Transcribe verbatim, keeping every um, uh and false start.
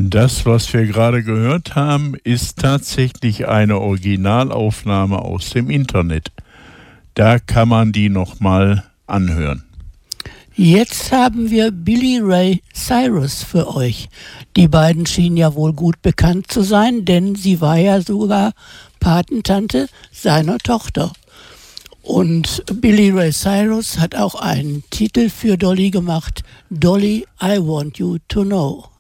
Das, was wir gerade gehört haben, ist tatsächlich eine Originalaufnahme aus dem Internet. Da kann man die nochmal anhören. Jetzt haben wir Billy Ray Cyrus für euch. Die beiden schienen ja wohl gut bekannt zu sein, denn sie war ja sogar Patentante seiner Tochter. Und Billy Ray Cyrus hat auch einen Titel für Dolly gemacht, Dolly, I Want You to Know.